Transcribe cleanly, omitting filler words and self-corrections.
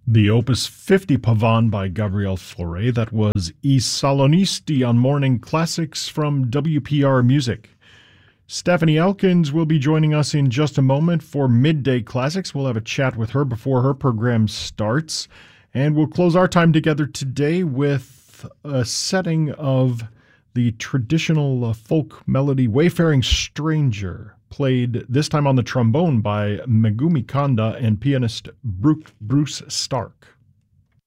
The Opus 50 Pavan by Gabriel Fauré. That was I Salonisti on Morning Classics from WPR Music. Stephanie Elkins will be joining us in just a moment for Midday Classics. We'll have a chat with her before her program starts. And we'll close our time together today with a setting of the traditional folk melody Wayfaring Stranger, played this time on the trombone by Megumi Kanda and pianist Bruce Stark.